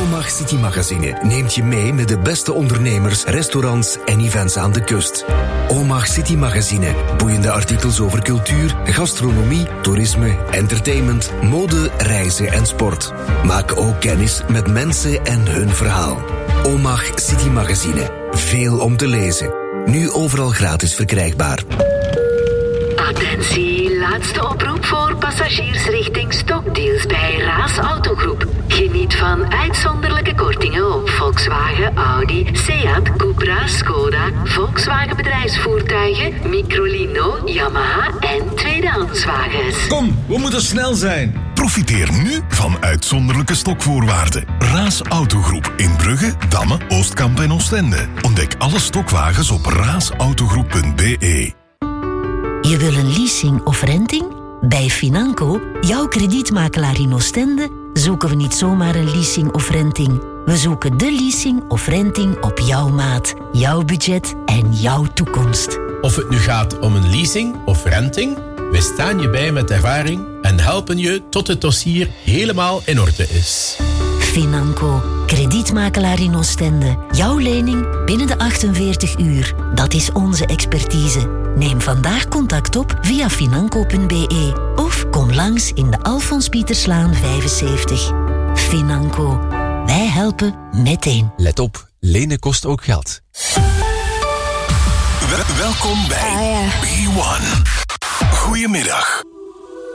OMAG City Magazine neemt je mee met de beste ondernemers, restaurants en events aan de kust. OMAG City Magazine. Boeiende artikels over cultuur, gastronomie, toerisme, entertainment, mode, reizen en sport. Maak ook kennis met mensen en hun verhaal. OMAG City Magazine. Veel om te lezen. Nu overal gratis verkrijgbaar. Attentie, laatste oproep voor passagiers richting Stokdeals bij Raas Autogroep. Geniet van uitzonderlijke kortingen op Volkswagen, Audi, Seat, Cupra, Skoda, Volkswagen bedrijfsvoertuigen, Microlino, Yamaha en tweedehandswagens. Kom, we moeten snel zijn. Profiteer nu van uitzonderlijke stokvoorwaarden. Raas Autogroep in Brugge, Damme, Oostkamp en Oostende. Ontdek alle stokwagens op raasautogroep.be. Je wil een leasing of renting? Bij Financo, jouw kredietmakelaar in Oostende, zoeken we niet zomaar een leasing of renting. We zoeken de leasing of renting op jouw maat, jouw budget en jouw toekomst. Of het nu gaat om een leasing of renting, wij staan je bij met ervaring en helpen je tot het dossier helemaal in orde is. Financo, kredietmakelaar in Oostende. Jouw lening binnen de 48 uur. Dat is onze expertise. Neem vandaag contact op via financo.be of kom langs in de Alfons Pieterslaan 75. Financo. Wij helpen meteen. Let op, lenen kost ook geld. Welkom bij B1. Goedemiddag.